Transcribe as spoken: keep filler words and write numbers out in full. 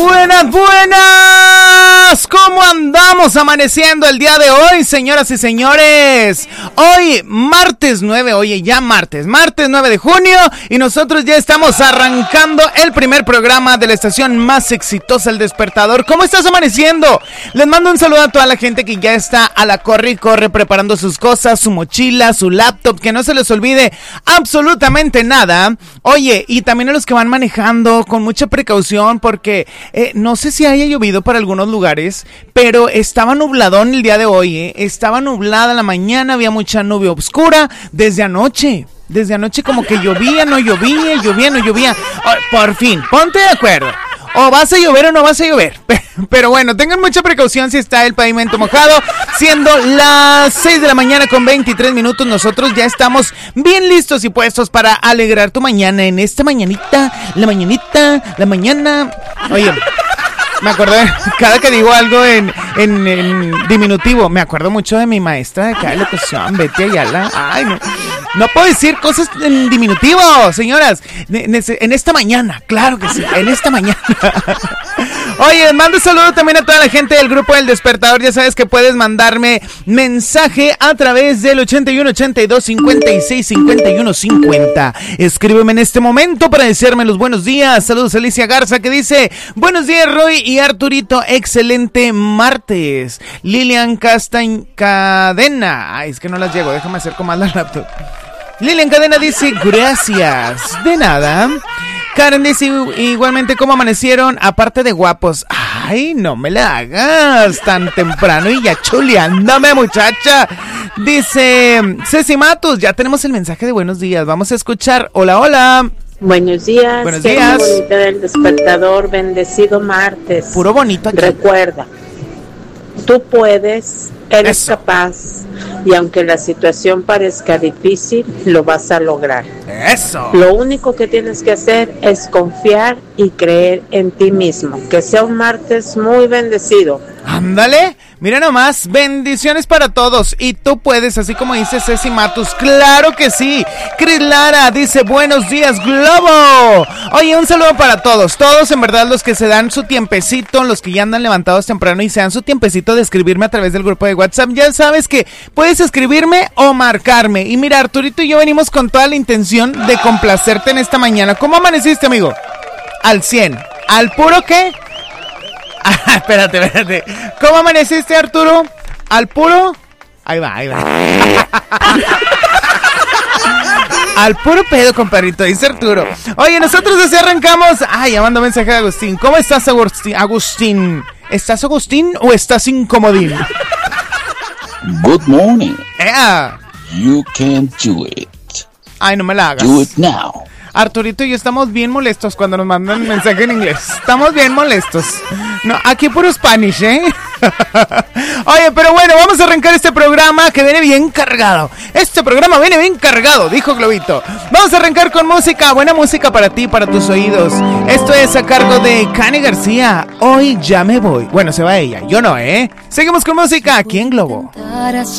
Buenas, buenas. ¿Cómo andamos amaneciendo el día de hoy, señoras y señores? Hoy, martes nueve, oye, ya martes, martes nueve de junio, y nosotros ya estamos arrancando el primer programa de la estación más exitosa, El Despertador. ¿Cómo estás amaneciendo? Les mando un saludo a toda la gente que ya está a la corre y corre preparando sus cosas, su mochila, su laptop, que no se les olvide absolutamente nada. Oye, y también a los que van manejando con mucha precaución, porque eh, no sé si haya llovido para algunos lugares, pero estaba nubladón el día de hoy, ¿eh? Estaba nublada la mañana, había mucha nube oscura desde anoche. Desde anoche como que llovía, no llovía, llovía, no llovía. Oh, por fin, ponte de acuerdo. O vas a llover o no vas a llover. Pero bueno, tengan mucha precaución si está el pavimento mojado. Siendo las seis de la mañana con veintitrés minutos, nosotros ya estamos bien listos y puestos para alegrar tu mañana en esta mañanita, la mañanita, la mañana. Oye, me acordé, cada que digo algo en, en, en diminutivo, me acuerdo mucho de mi maestra de cada locución, Betty Ayala. Ay, no. No puedo decir cosas en diminutivo, señoras. En esta mañana, claro que sí, en esta mañana. Oye, mando un saludo también a toda la gente del grupo El Despertador. Ya sabes que puedes mandarme mensaje a través del ochenta y uno, ochenta y dos, cincuenta y seis, cincuenta y uno, cincuenta. Escríbeme en este momento para decirme los buenos días. Saludos a Alicia Garza, que dice: buenos días, Roy y Arturito, excelente martes. Lilian Castañ Cadena. Ay, es que no las llego, déjame acercar más la laptop. Lilian Cadena dice: gracias. De nada. Karen dice igualmente: ¿cómo amanecieron? Aparte de guapos. Ay, no me la hagas tan temprano y ya chuleándome, muchacha. Dice Ceci Matus: ya tenemos el mensaje de buenos días. Vamos a escuchar. Hola, hola. Buenos días. Buenos días. Bonito del Despertador. Bendecido martes. Puro bonito aquí. Recuerda, tú puedes, eres Eso. capaz. Y aunque la situación parezca difícil, lo vas a lograr. Eso. Lo único que tienes que hacer es confiar y creer en ti mismo. Que sea un martes muy bendecido. Ándale, mira nomás, bendiciones para todos. Y tú puedes, así como dice Ceci Matus. Claro que sí. Cris Lara dice: buenos días, Globo. Oye, un saludo para todos. Todos, en verdad, los que se dan su tiempecito, los que ya andan levantados temprano y se dan su tiempecito de escribirme a través del grupo de WhatsApp. Ya sabes que puedes escribirme o marcarme. Y mira, Arturito y yo venimos con toda la intención de complacerte en esta mañana. ¿Cómo amaneciste, amigo? Al cien. ¿Al puro qué? Ah, espérate, espérate. ¿Cómo amaneciste, Arturo? ¿Al puro? Ahí va, ahí va. Al puro pedo, compadrito, dice Arturo. Oye, nosotros así arrancamos. Ay, ya mando mensaje de Agustín. ¿Cómo estás, Agustín? Agustín? ¿Estás Agustín o estás incomodín? Good morning. Yeah. You can do it. Ay, no me la hagas. Do it now. Arturito y yo estamos bien molestos cuando nos mandan mensaje en inglés. Estamos bien molestos. No, aquí puro Spanish, ¿eh? Oye, pero bueno, vamos a arrancar este programa que viene bien cargado. Este programa viene bien cargado, dijo Globito. Vamos a arrancar con música, buena música para ti, para tus oídos. Esto es a cargo de Cani García. Hoy ya me voy. Bueno, se va ella, yo no, ¿eh? Seguimos con música aquí en Globo.